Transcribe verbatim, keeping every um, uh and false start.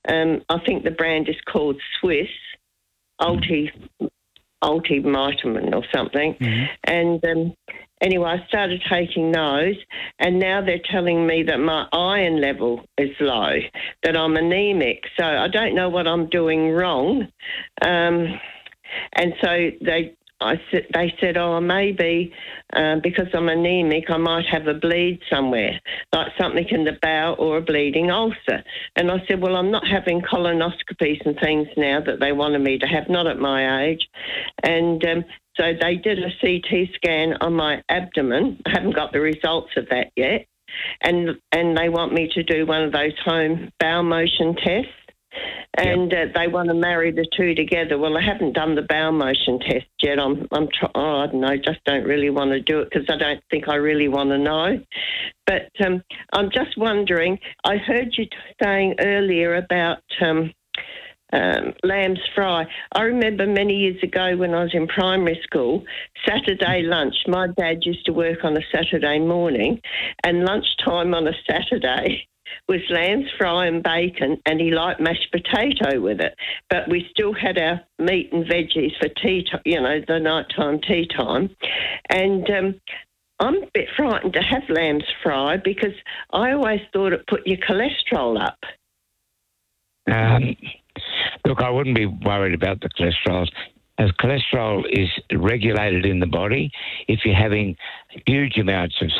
Um, I think the brand is called Swiss Ulti Ultivitamin or something. Mm-hmm. And um, anyway, I started taking those, and now they're telling me that my iron level is low, that I'm anemic. So I don't know what I'm doing wrong. Um, and so they I, they said, oh, maybe uh, because I'm anemic, I might have a bleed somewhere, like something in the bowel or a bleeding ulcer. And I said, well, I'm not having colonoscopies and things now that they wanted me to have, not at my age. And um, so they did a C T scan on my abdomen. I haven't got the results of that yet. And, and they want me to do one of those home bowel motion tests. And Yep. uh, they want to marry the two together. Well, I haven't done the bowel motion test yet. I'm, I'm try- oh, I don't know, just don't really want to do it because I don't think I really want to know. But um, I'm just wondering, I heard you t- saying earlier about um, um, lamb's fry. I remember many years ago when I was in primary school, Saturday lunch, my dad used to work on a Saturday morning, and lunchtime on a Saturday was lamb's fry and bacon, and he liked mashed potato with it. But we still had our meat and veggies for tea, t- you know, the nighttime tea time. And um, I'm a bit frightened to have lamb's fry because I always thought it put your cholesterol up. Um, look, I wouldn't be worried about the cholesterol. As cholesterol is regulated in the body, if you're having huge amounts of